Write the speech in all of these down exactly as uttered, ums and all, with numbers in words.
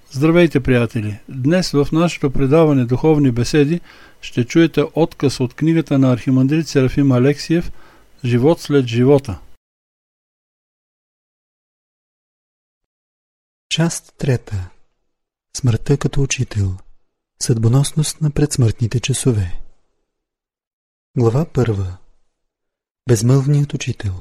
Здравейте, приятели! Днес в нашето предаване Духовни беседи ще чуете откъс от книгата на архимандрит Серафим Алексиев «Живот след живота». Част трета. Смъртта като учител. Съдбоносност на предсмъртните часове. Глава първа. Безмълвният учител.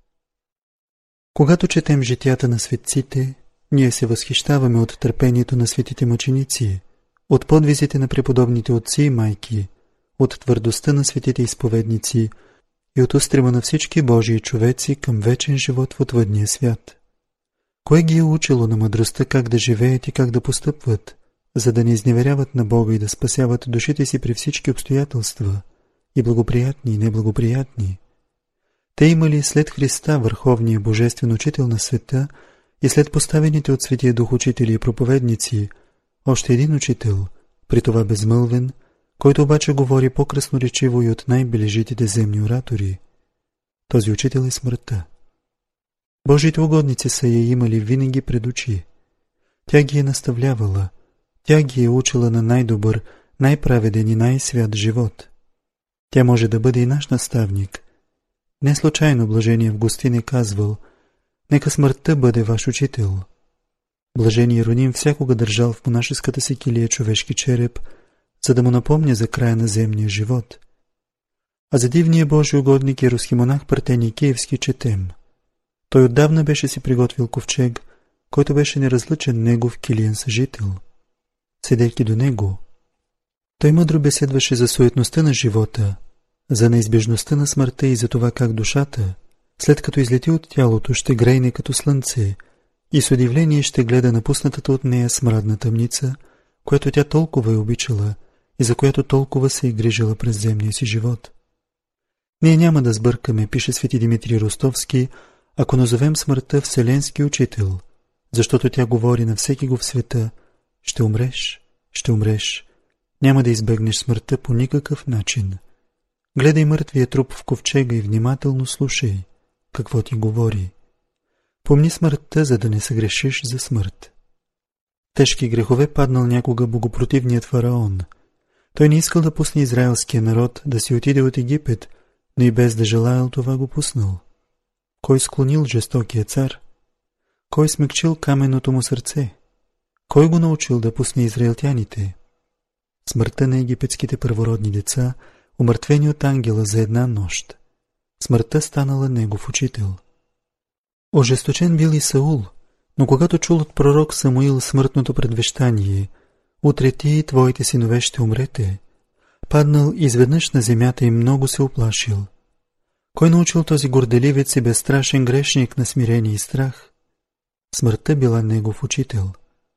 Когато четем житията на светците, ние се възхищаваме от търпението на светите мъченици, от подвизите на преподобните отци и майки, от твърдостта на светите изповедници и от устрима на всички Божии човеци към вечен живот в отвъдния свят. Кое ги е учило на мъдростта как да живеят и как да постъпват, за да не изневеряват на Бога и да спасяват душите си при всички обстоятелства, и благоприятни и неблагоприятни? Те имали след Христа, върховния божествен учител на света, и след поставените от Светия Дух учители и проповедници, още един учител, при това безмълвен, който обаче говори по-красноречиво и от най-бележитите земни оратори. Този учител е смъртта. Божиите угодници са я имали винаги пред очи. Тя ги е наставлявала, тя ги е учила на най-добър, най-праведен и най-свят живот. Тя може да бъде и наш наставник. Не случайно блажение Августин е казвал: нека смъртта бъде ваш учител. Блажение Иероним всякога държал в монашеската си килия човешки череп, за да му напомня за края на земния живот. А за дивния Божий угодник Иеросхимонах Партений Киевски четем: той отдавна беше си приготвил ковчег, който беше неразличен негов килиен съжител. Седейки до него, той мъдро беседваше за суетността на живота, за неизбежността на смъртта и за това как душата, след като излети от тялото, ще грейне като слънце и с удивление ще гледа напуснатата от нея смрадна тъмница, която тя толкова е обичала и за която толкова се е грижила през земния си живот. Ние няма да сбъркаме, пише свети Димитрий Ростовски, ако назовем смъртта Вселенски учител, защото тя говори на всеки го в света: ще умреш, ще умреш, няма да избегнеш смъртта по никакъв начин. Гледай мъртвия труп в ковчега и внимателно слушай какво ти говори. Помни смъртта, за да не съгрешиш за смърт. Тежки грехове паднал някога богопротивният фараон. Той не искал да пусне израелския народ да си отиде от Египет, но и без да желаял това го пуснал. Кой склонил жестокия цар? Кой смекчил каменното му сърце? Кой го научил да пусне израелтяните? Смъртта на египетските първородни деца, умъртвени от ангела за една нощ. Смъртта станала негов учител. Ожесточен бил и Саул, но когато чул от пророк Самуил смъртното предвещание: утре ти и твоите синове ще умрете, паднал изведнъж на земята и много се оплашил. Кой научил този горделивец и безстрашен грешник на смирение и страх? Смъртта била негов учител.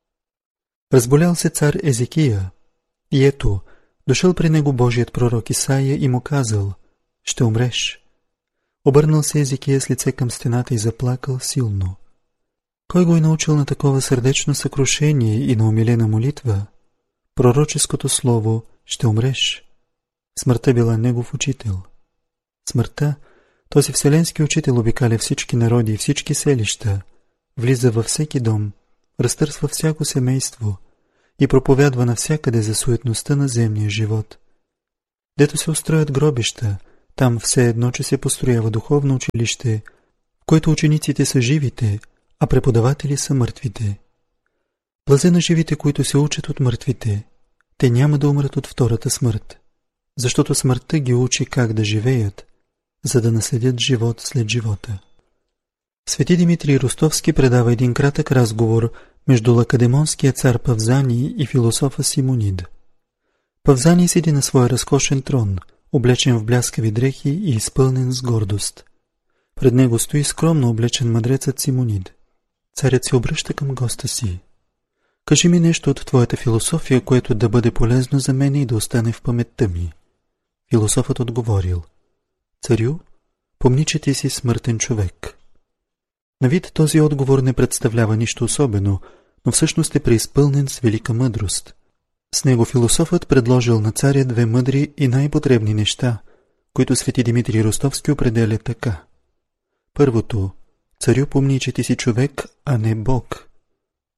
Разболял се цар Езекия, и ето, дошъл при него Божият пророк Исаия и му казал: ще умреш. Обърнал се Езекия с лице към стената и заплакал силно. Кой го е научил на такова сърдечно съкрушение и на умилена молитва? Пророческото слово: ще умреш. Смъртта била негов учител. Смъртта, този вселенски учител, обикаля всички народи и всички селища, влиза във всеки дом, разтърсва всяко семейство и проповядва навсякъде за суетността на земния живот. Дето се устроят гробища, там все едно, че се построява духовно училище, в което учениците са живите, а преподаватели са мъртвите. Блазе на живите, които се учат от мъртвите. Те няма да умрат от втората смърт, защото смъртта ги учи как да живеят, за да наследят живот след живота. Свети Димитрий Ростовски предава един кратък разговор между лакедемонския цар Павзаний и философа Симонид. Павзаний седи на своя разкошен трон, облечен в бляскави дрехи и изпълнен с гордост. Пред него стои скромно облечен мъдрецът Симонид. Царят се обръща към госта си: кажи ми нещо от твоята философия, което да бъде полезно за мен и да остане в паметта ми. Философът отговорил: царю, помни, че ти си смъртен човек. На вид този отговор не представлява нищо особено, но всъщност е преизпълнен с велика мъдрост. С него философът предложил на царя две мъдри и най-потребни неща, които свети Димитрий Ростовски определя така. Първото: царю, помни, че ти си човек, а не Бог.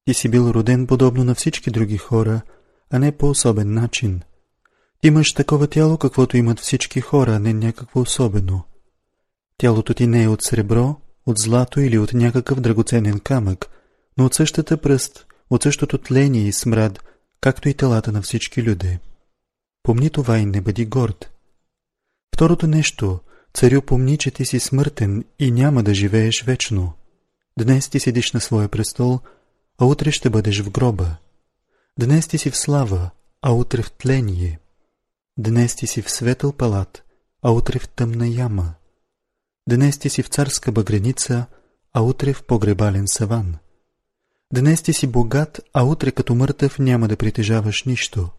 Ти си бил роден подобно на всички други хора, а не по особен начин. Ти имаш такова тяло, каквото имат всички хора, а не някакво особено. Тялото ти не е от сребро, от злато или от някакъв драгоценен камък, но от същата пръст, от същото тление и смрад, както и телата на всички люди. Помни това и не бъди горд. Второто нещо, царю, помни, че ти си смъртен и няма да живееш вечно. Днес ти седиш на своя престол, а утре ще бъдеш в гроба. Днес ти си в слава, а утре в тление. Днес ти си в светъл палат, а утре в тъмна яма. Днес ти си в царска багреница, а утре в погребален саван. Днес ти си богат, а утре като мъртъв няма да притежаваш нищо.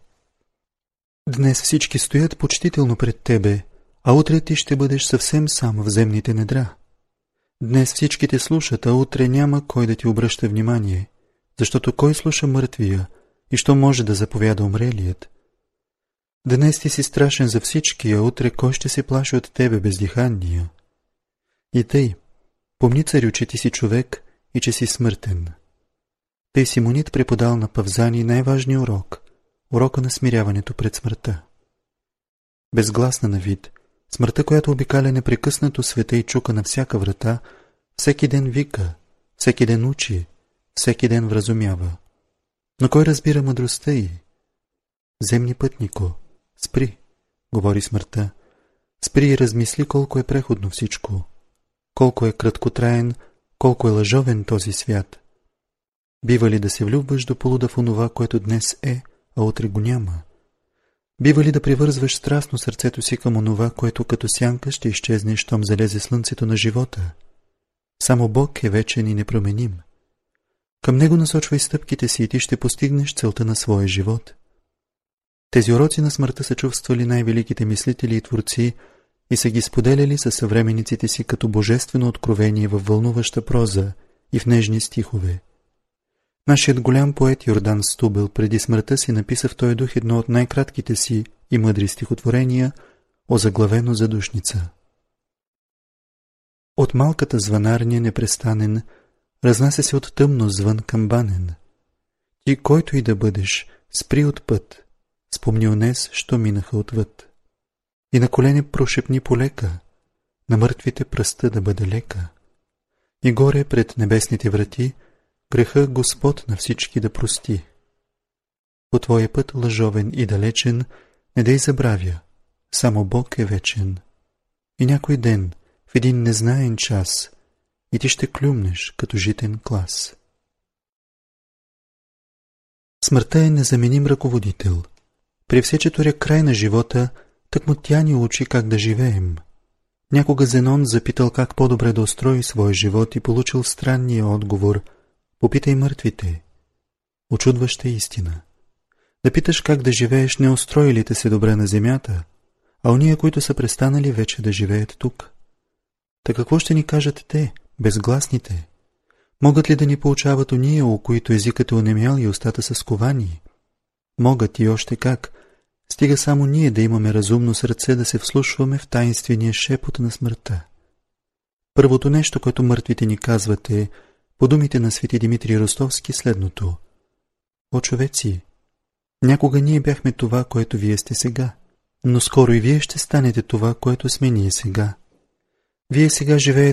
Днес всички стоят почтително пред тебе, а утре ти ще бъдеш съвсем сам в земните недра. Днес всички те слушат, а утре няма кой да ти обръща внимание, защото кой слуша мъртвия и що може да заповяда умрелият? Днес ти си страшен за всички, а утре кой ще се плаши от тебе бездиханния? И тъй, помни, царю, че ти си човек и че си смъртен. Тъй Симонит преподал на Павзаний най-важния урок, урока на смиряването пред смъртта. Безгласна на вид, смъртта, която обикаля непрекъснато света и чука на всяка врата, всеки ден вика, всеки ден учи, всеки ден вразумява. Но кой разбира мъдростта й? Земни пътнико, спри, говори смъртта, спри и размисли колко е преходно всичко, колко е краткотраен, колко е лъжовен този свят. Бива ли да се влюбваш до полуда в онова, което днес е, а утре го няма? Бива ли да привързваш страстно сърцето си към онова, което като сянка ще изчезне, щом залезе слънцето на живота? Само Бог е вечен и непроменим. Към Него насочвай стъпките си и ти ще постигнеш целта на своя живот. Тези уроци на смъртта са чувствали най-великите мислители и творци и са ги споделяли със съвременниците си като божествено откровение във вълнуваща проза и в нежни стихове. Нашият голям поет Йордан Стубел преди смъртта си написа в този дух едно от най-кратките си и мъдри стихотворения, озаглавено Задушница. От малката звънарня непрестанен разнася се от тъмно звън камбанен. Ти, който и да бъдеш, спри от път, спомни онез, що минаха отвъд. И на колене прошепни полека, на мъртвите пръста да бъде лека. И горе пред небесните врати греха Господ на всички да прости. По твоя път лъжовен и далечен не дей забравя, само Бог е вечен. И някой ден, в един незнаен час, и ти ще клюмнеш като житен клас. Смъртта е незаменим ръководител. При всечеторя край на живота, тъкмо тя ни учи как да живеем. Някога Зенон запитал как по-добре да устрои своя живот и получил странния отговор: попитай мъртвите. Очудваща истина. Да питаш как да живееш, не устроили те се добре на земята, а ония, които са престанали вече да живеят тук. Та какво ще ни кажат те, безгласните? Могат ли да ни поучават ония, у които езикът е онемял и устата са сковани? Могат и още как. Стига само ние да имаме разумно сърце да се вслушваме в таинствения шепот на смъртта. Първото нещо, което мъртвите ни казват, е, по думите на свети Димитрий Ростовски, следното: о, човеци, някога ние бяхме това, което вие сте сега, но скоро и вие ще станете това, което сме ние сега. Вие сега живеете